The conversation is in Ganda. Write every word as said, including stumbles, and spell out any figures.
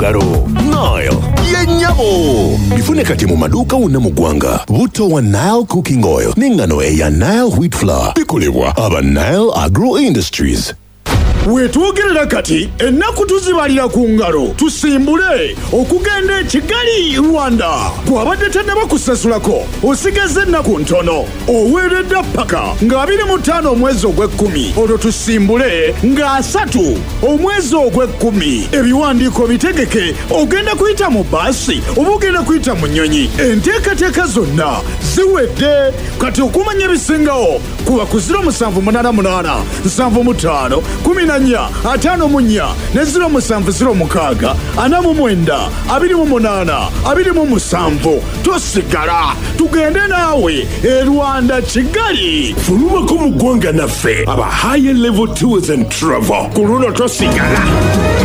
Garo, Nile, yenyabo. Bifune kati mu maduka una mugwanga. Buto wa Nile cooking oil. Ningano eya Nile wheat flour. Bikolebwa aba Nile Agro Industries. Wetuogerera kati ennaku tuzibalira ku ngalo tusimbule okugenda e Kigali Rwanda bw'abadde tannaba kusasulako osigaze ennaku ntono oweeredde paka nga abiri mu ttaano omwezi ogw'ekkumi olwo tusimbule nga asatu omwezi ogw'ekkumi ebiwandiiko bitegeke ogenda kuyita mu baasi oba ogenda kuyita mu nnyonyi enteekateeka zonna ziwedde kati okumanya ebisingawo kuba ku ziro musanvu munaana munaana nsanvu mu ttaano kumi na nnya ataano mu nnya ne ziro musanvu ziro mukaaga ana mu mwenda abiri mu munaana abiri mu musanvu tosigala tugende naawe e Rwanda Kigali Fulumako mu ggwanga naffe aba higher level tours and travel ku luno tosigala.